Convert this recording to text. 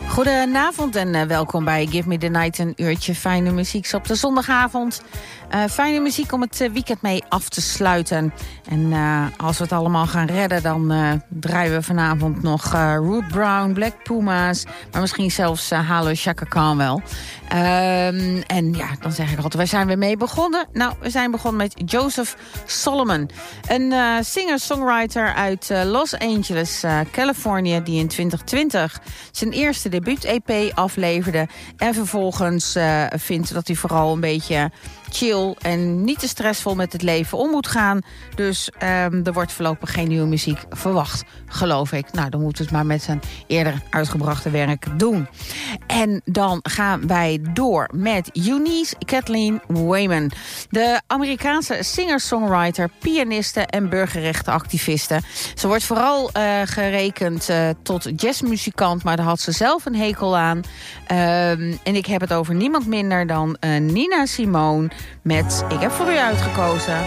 Goedenavond en welkom bij Give Me The Night. Een uurtje fijne muziek op de zondagavond. Fijne muziek om het weekend mee af te sluiten. En als we het allemaal gaan redden, dan draaien we vanavond nog Ruth Brown, Black Pumas, maar misschien zelfs Halo Chaka Khan wel. En ja, dan zeg ik altijd, waar zijn we mee begonnen? Nou, we zijn begonnen met Joseph Solomon. Een singer-songwriter uit Los Angeles, Californië, die in 2020 zijn eerste debuut-EP afleverde. En vervolgens vindt dat hij vooral een beetje chill en niet te stressvol met het leven om moet gaan. Dus er wordt voorlopig geen nieuwe muziek verwacht, geloof ik. Nou, dan moet het maar met zijn eerder uitgebrachte werk doen. En dan gaan wij door met Eunice Kathleen Wayman. De Amerikaanse singer-songwriter, pianiste en burgerrechtenactiviste. Ze wordt vooral gerekend tot jazzmuzikant, maar daar had ze zelf een hekel aan. En ik heb het over niemand minder dan Nina Simone met Ik heb voor u uitgekozen.